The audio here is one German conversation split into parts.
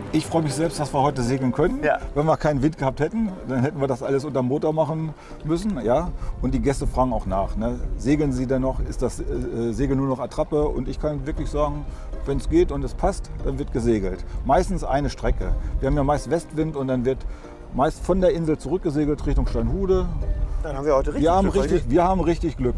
Ich freue mich selbst, dass wir heute segeln können. Ja. Wenn wir keinen Wind gehabt hätten, dann hätten wir das alles unter Motor machen müssen. Ja? Und die Gäste fragen auch nach. Ne? Segeln sie denn noch? Ist das Segeln nur noch Attrappe? Und ich kann wirklich sagen, wenn es geht und es passt, dann wird gesegelt. Meistens eine Strecke. Wir haben ja meist Westwind und dann wird meist von der Insel zurückgesegelt Richtung Steinhude. Dann haben wir heute richtig Glück. Wir haben richtig Glück.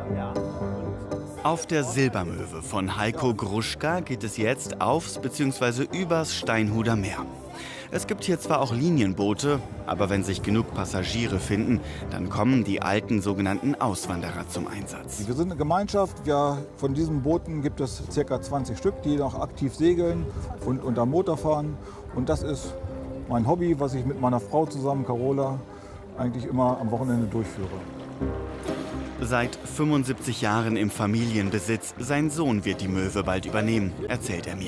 Auf der Silbermöwe von Heiko Gruschka geht es jetzt aufs bzw. übers Steinhuder Meer. Es gibt hier zwar auch Linienboote, aber wenn sich genug Passagiere finden, dann kommen die alten sogenannten Auswanderer zum Einsatz. Wir sind eine Gemeinschaft. Ja, von diesen Booten gibt es ca. 20 Stück, die noch aktiv segeln und unter Motor fahren. Und das ist mein Hobby, was ich mit meiner Frau zusammen, Carola, eigentlich immer am Wochenende durchführe. Seit 75 Jahren im Familienbesitz. Sein Sohn wird die Möwe bald übernehmen, erzählt er mir.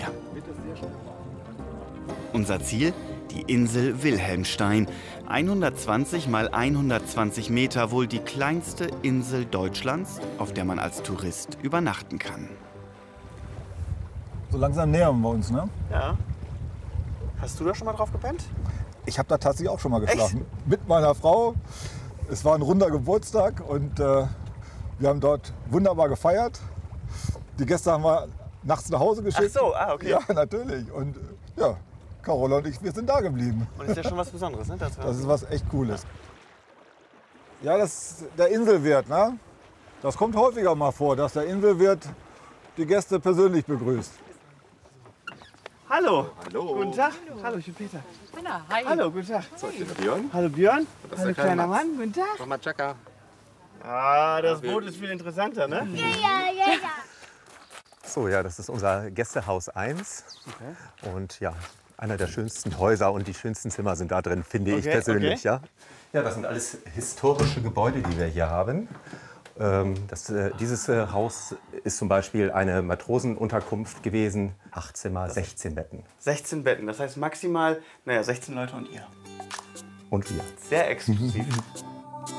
Unser Ziel? Die Insel Wilhelmstein. 120 mal 120 Meter, wohl die kleinste Insel Deutschlands, auf der man als Tourist übernachten kann. So langsam nähern wir uns, ne? Ja. Hast du da schon mal drauf gepennt? Ich habe da tatsächlich auch schon mal geschlafen. Mit meiner Frau. Es war ein runder Geburtstag und wir haben dort wunderbar gefeiert. Die Gäste haben wir nachts nach Hause geschickt. Ach so, okay. Ja, natürlich. Und ja, Carola und ich, wir sind da geblieben. Und ist ja schon was Besonderes, ne? Das ist was echt Cooles. Ja, das ist der Inselwirt, ne? Das kommt häufiger mal vor, dass der Inselwirt die Gäste persönlich begrüßt. Hallo. Hallo. Guten Tag. Hallo, ich bin Peter. Anna, hi. Hallo, guten Tag. So, ich bin der Björn. Hallo Björn. Das ist Hallo der kleine kleiner Max. Mann, guten Tag. Mach mal Chaka. Ah, das Boot ist viel interessanter, ne? So, ja, das ist unser Gästehaus 1. Und ja, einer der schönsten Häuser und die schönsten Zimmer sind da drin, finde ich persönlich. Ja. Ja, das sind alles historische Gebäude, die wir hier haben. Dieses Haus ist zum Beispiel eine Matrosenunterkunft gewesen. 8 Zimmer, 16 Betten. 16 Betten, das heißt maximal, 16 Leute und ihr. Und wir. Sehr exklusiv.